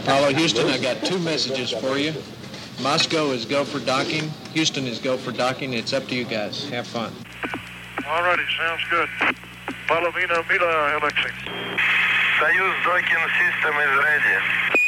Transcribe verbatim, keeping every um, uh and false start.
Apollo Houston, I got two messages for you. Moscow is go for docking. Houston is go for docking. It's up to you guys. Have fun. All righty, sounds good. Половина миля, Alexei. Союз docking system is ready.